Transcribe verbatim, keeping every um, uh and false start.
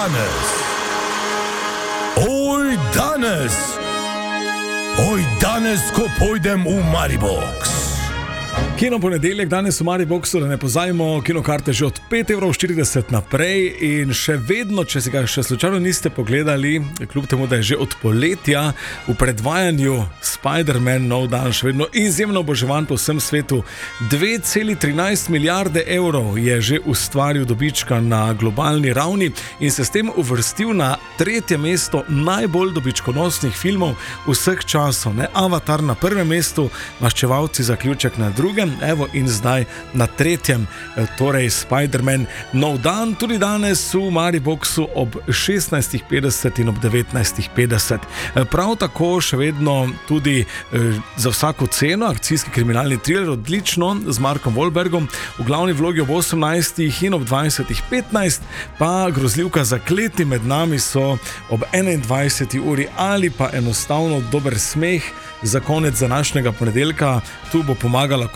danes, oj danes, oj danes, ko pojdem v Maribox. Kino ponedeljek, danes v Mariboxu, da ne pozajmo, kinokarte že od pet evrov štirideset naprej in še vedno, če si ga še slučajno niste pogledali, kljub temu, da je že od poletja v predvajanju Spider-Man nov dan še vedno izjemno oboževan po vsem svetu. dve celi trinajst milijarde evrov je že ustvaril dobička na globalni ravni in se s tem uvrstil na tretje mesto najbolj dobičkonosnih filmov vseh časov. Ne? Avatar na prvem mestu, Maščevalci zaključek na drugem, evo in zdaj na tretjem, torej Spider-Man nov dan, tudi danes v Mariboxu ob šestnajstih petdeset in ob devetnajstih petdeset. Prav tako še vedno tudi za vsako ceno akcijski kriminalni triler odlično z Markom Wahlbergom, v glavni vlogi ob osemnajstih in ob dvajsetih petnajst, pa grozljivka Zakleti med nami so ob enaindvajseti uri ali pa enostavno dober smeh za konec današnjega ponedeljka. Tu bo pomagala